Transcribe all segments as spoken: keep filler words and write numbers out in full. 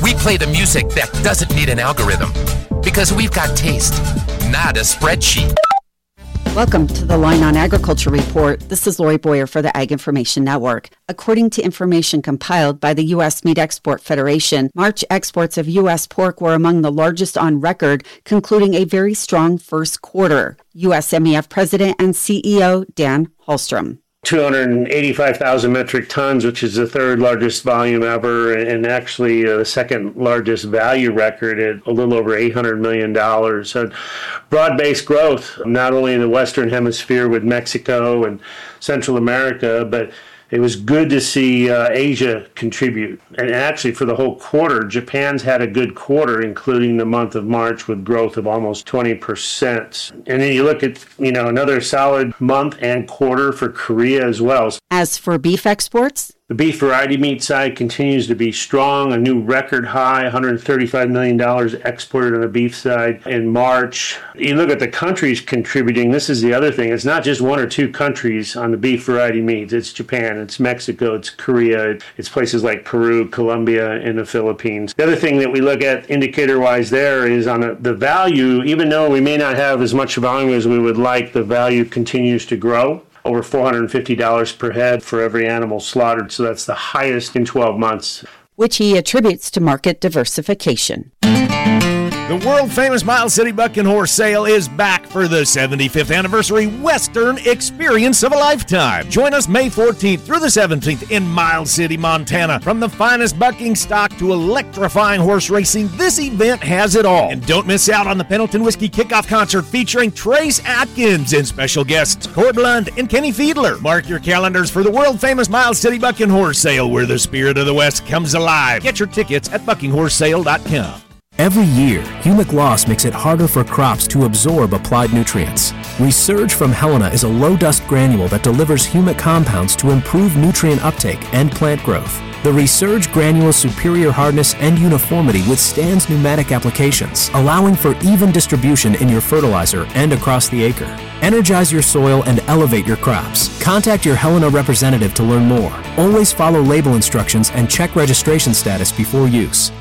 We play the music that doesn't need an algorithm because we've got taste, not a spreadsheet. Welcome to the Line on Agriculture Report. This is Lori Boyer for the Ag Information Network. According to information compiled by the U S Meat Export Federation, March exports of U S pork were among the largest on record, concluding a very strong first quarter. U S M E F President and C E O Dan Hallstrom. two hundred eighty-five thousand metric tons, which is the third largest volume ever, and actually uh, the second largest value record at a little over eight hundred million dollars. So broad-based growth, not only in the Western Hemisphere with Mexico and Central America, but it was good to see uh, Asia contribute. And actually, for the whole quarter, Japan's had a good quarter, including the month of March, with growth of almost twenty percent. And then you look at, you know, another solid month and quarter for Korea as well. As for beef exports, the beef variety meat side continues to be strong, a new record high, one hundred thirty-five million dollars exported on the beef side in March. You look at the countries contributing, this is the other thing. It's not just one or two countries on the beef variety meats. It's Japan, it's Mexico, it's Korea, it's places like Peru, Colombia, and the Philippines. The other thing that we look at indicator-wise there is on a, the value, even though we may not have as much volume as we would like, the value continues to grow. Over four hundred fifty dollars per head for every animal slaughtered, so that's the highest in twelve months. Which he attributes to market diversification. The world-famous Miles City Bucking Horse Sale is back for the seventy-fifth anniversary Western experience of a lifetime. Join us May fourteenth through the seventeenth in Miles City, Montana. From the finest bucking stock to electrifying horse racing, this event has it all. And don't miss out on the Pendleton Whiskey Kickoff Concert featuring Trace Atkins and special guests Cord Lund and Kenny Fiedler. Mark your calendars for the world-famous Miles City Bucking Horse Sale, where the spirit of the West comes alive. Get your tickets at bucking horse sale dot com. Every year, humic loss makes it harder for crops to absorb applied nutrients. Resurge from Helena is a low-dust granule that delivers humic compounds to improve nutrient uptake and plant growth. The Resurge granule's superior hardness and uniformity withstands pneumatic applications, allowing for even distribution in your fertilizer and across the acre. Energize your soil and elevate your crops. Contact your Helena representative to learn more. Always follow label instructions and check registration status before use.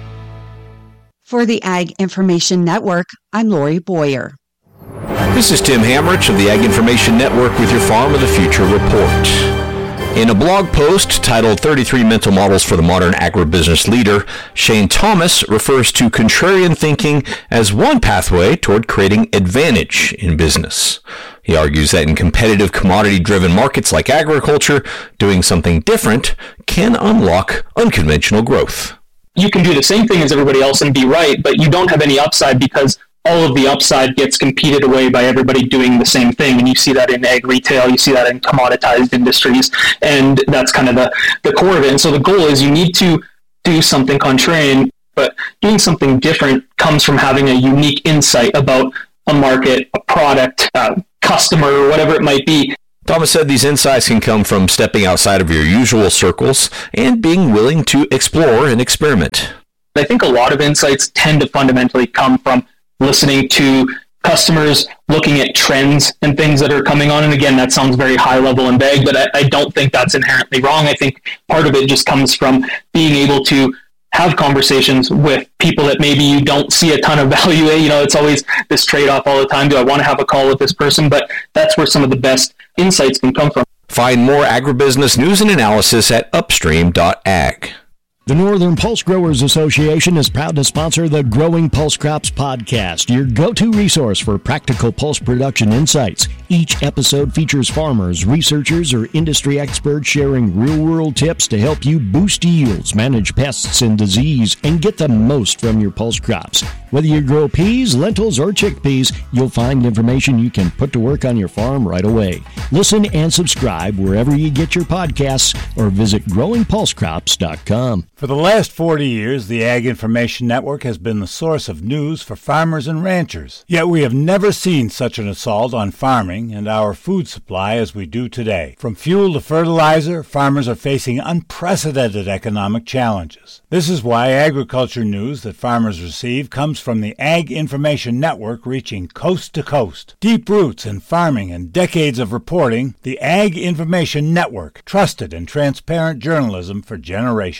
For the Ag Information Network, I'm Lori Boyer. This is Tim Hamrich of the Ag Information Network with your Farm of the Future report. In a blog post titled thirty-three Mental Models for the Modern Agribusiness Leader, Shane Thomas refers to contrarian thinking as one pathway toward creating advantage in business. He argues that in competitive commodity-driven markets like agriculture, doing something different can unlock unconventional growth. You can do the same thing as everybody else and be right, but you don't have any upside because all of the upside gets competed away by everybody doing the same thing. And you see that in ag retail, you see that in commoditized industries, and that's kind of the, the core of it. And so the goal is you need to do something contrarian, but doing something different comes from having a unique insight about a market, a product, a customer, or whatever it might be. Thomas said these insights can come from stepping outside of your usual circles and being willing to explore and experiment. I think a lot of insights tend to fundamentally come from listening to customers, looking at trends and things that are coming on. And again, that sounds very high level and vague, but I, I don't think that's inherently wrong. I think part of it just comes from being able to have conversations with people that maybe you don't see a ton of value in. You know, it's always this trade-off all the time. Do I want to have a call with this person? But that's where some of the best insights can come from. Find more agribusiness news and analysis at upstream dot ag. The Northern Pulse Growers Association is proud to sponsor the Growing Pulse Crops podcast, your go-to resource for practical pulse production insights. Each episode features farmers, researchers, or industry experts sharing real-world tips to help you boost yields, manage pests and disease, and get the most from your pulse crops. Whether you grow peas, lentils, or chickpeas, you'll find information you can put to work on your farm right away. Listen and subscribe wherever you get your podcasts or visit growing pulse crops dot com. For the last forty years, the Ag Information Network has been the source of news for farmers and ranchers. Yet we have never seen such an assault on farming and our food supply as we do today. From fuel to fertilizer, farmers are facing unprecedented economic challenges. This is why agriculture news that farmers receive comes from the Ag Information Network, reaching coast to coast. Deep roots in farming and decades of reporting, the Ag Information Network, trusted and transparent journalism for generations.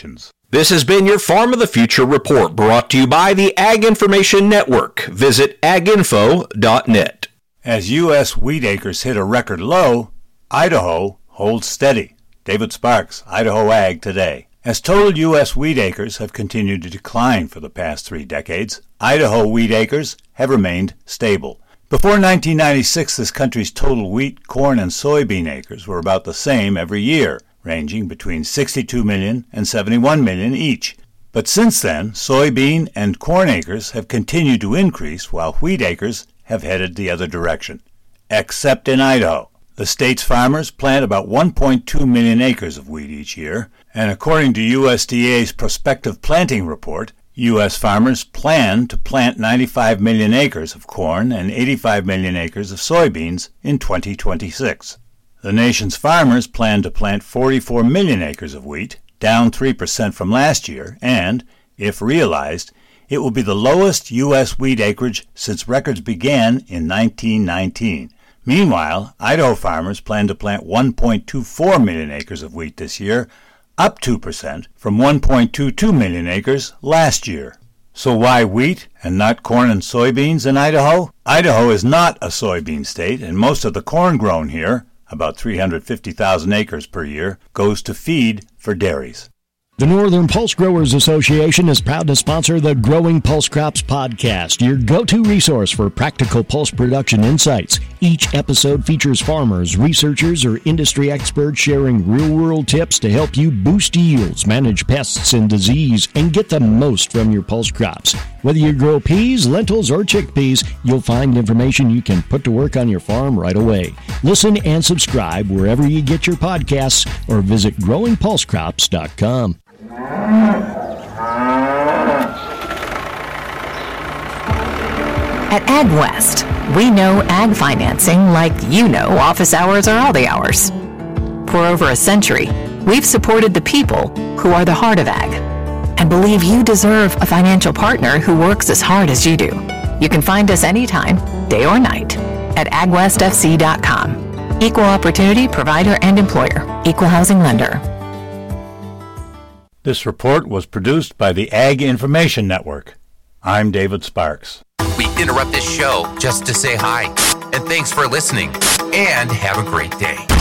This has been your Farm of the Future report, brought to you by the Ag Information Network. Visit ag info dot net. As U S wheat acres hit a record low, Idaho holds steady. David Sparks, Idaho Ag Today. As total U S wheat acres have continued to decline for the past three decades, Idaho wheat acres have remained stable. Before nineteen ninety-six, this country's total wheat, corn, and soybean acres were about the same every year, ranging between sixty-two million and seventy-one million each. But since then, soybean and corn acres have continued to increase while wheat acres have headed the other direction. Except in Idaho. The state's farmers plant about one point two million acres of wheat each year, and according to U S D A's prospective planting report, U S farmers plan to plant ninety-five million acres of corn and eighty-five million acres of soybeans in twenty twenty-six. The nation's farmers plan to plant forty-four million acres of wheat, down three percent from last year, and, if realized, it will be the lowest U S wheat acreage since records began in nineteen nineteen. Meanwhile, Idaho farmers plan to plant one point two four million acres of wheat this year, up two percent from one point two two million acres last year. So why wheat and not corn and soybeans in Idaho? Idaho is not a soybean state, and most of the corn grown here, about three hundred fifty thousand acres per year, goes to feed for dairies. The Northern Pulse Growers Association is proud to sponsor the Growing Pulse Crops podcast, your go-to resource for practical pulse production insights. Each episode features farmers, researchers, or industry experts sharing real-world tips to help you boost yields, manage pests and disease, and get the most from your pulse crops. Whether you grow peas, lentils, or chickpeas, you'll find information you can put to work on your farm right away. Listen and subscribe wherever you get your podcasts or visit growing pulse crops dot com. At AgWest, we know ag financing like you know office hours are all the hours. For over a century, we've supported the people who are the heart of ag and believe you deserve a financial partner who works as hard as you do. You can find us anytime, day or night, at ag west f c dot com. Equal opportunity provider and employer. Equal housing lender. This report was produced by the Ag Information Network. I'm David Sparks. We interrupt this show just to say hi. And thanks for listening. And have a great day.